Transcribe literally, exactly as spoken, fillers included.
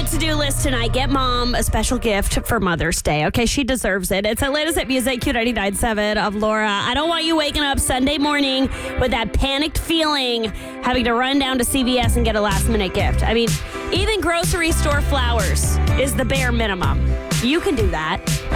to-do list tonight. Get mom a special gift for Mother's Day. Okay, she deserves it. It's the latest at Music Q ninety-nine point seven of Laura. I don't want you waking up Sunday morning with that panicked feeling, having to run down to C V S and get a last-minute gift. I mean, even grocery store flowers is the bare minimum. You can do that.